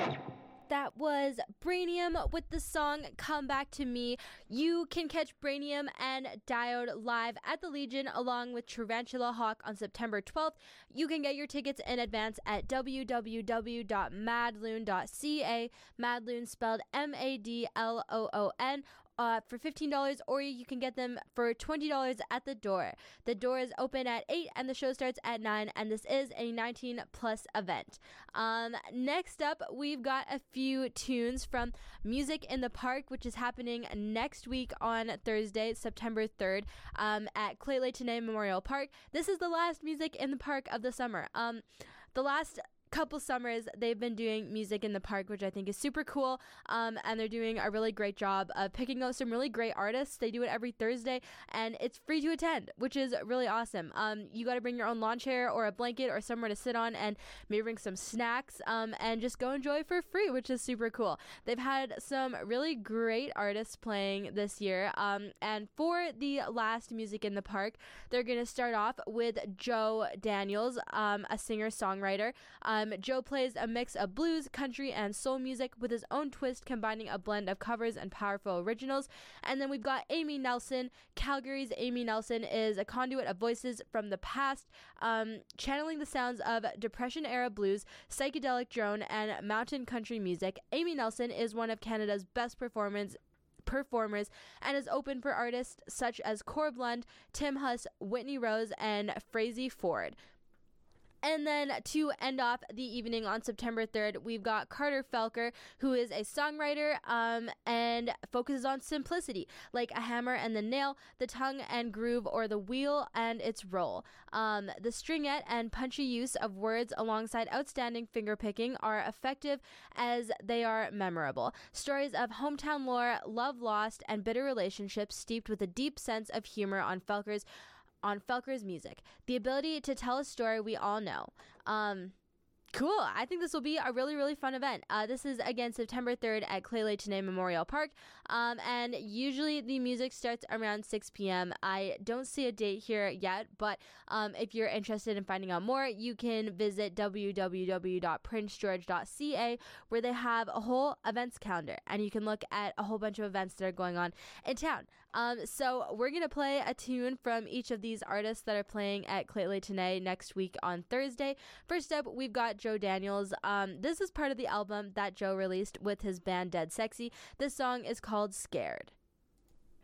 That was Brainium with the song Come Back to Me. You can catch Brainium and Diode live at the Legion along with Tarantula Hawk on September 12th. You can get your tickets in advance at www.madloon.ca, Madloon spelled MADLOON. For $15, or you can get them for $20 at the door. The door is open at 8 and the show starts at 9, and this is a 19 plus event. Next up, we've got a few tunes from Music in the Park, which is happening next week on Thursday, September 3rd, at Clay Laytonay Memorial Park. This is the last Music in the Park of the summer. The last couple summers they've been doing Music in the Park, which I think is super cool, and they're doing a really great job of picking out some really great artists. They do it every Thursday and it's free to attend, which is really awesome. You got to bring your own lawn chair or a blanket or somewhere to sit on, and maybe bring some snacks, and just go enjoy for free, which is super cool. They've had some really great artists playing this year, and for the last Music in the Park, they're going to start off with Joe Daniels, a singer-songwriter. Joe plays a mix of blues, country, and soul music with his own twist, combining a blend of covers and powerful originals. And then we've got Amy Nelson. Calgary's Amy Nelson is a conduit of voices from the past, channeling the sounds of Depression-era blues, psychedelic drone, and mountain country music. Amy Nelson is one of Canada's best performers and is open for artists such as Cor Blund, Tim Huss, Whitney Rose, and Frazey Ford. And then to end off the evening on September 3rd, we've got Carter Felker, who is a songwriter and focuses on simplicity, like a hammer and the nail, the tongue and groove, or the wheel and its roll. The stringette and punchy use of words alongside outstanding fingerpicking are effective as they are memorable. Stories of hometown lore, love lost, and bitter relationships steeped with a deep sense of humor on Felker's music. The ability to tell a story we all know. Cool. I think this will be a really, really fun event. This is, again, September 3rd at Clay Laytonay Memorial Park. And usually the music starts around 6 p.m. I don't see a date here yet, but if you're interested in finding out more, you can visit www.princegeorge.ca, where they have a whole events calendar, and you can look at a whole bunch of events that are going on in town. So we're going to play a tune from each of these artists that are playing at Clay Laytonay next week on Thursday. First up, we've got Joe Daniels. This is part of the album that Joe released with his band Dead Sexy. This song is called Scared.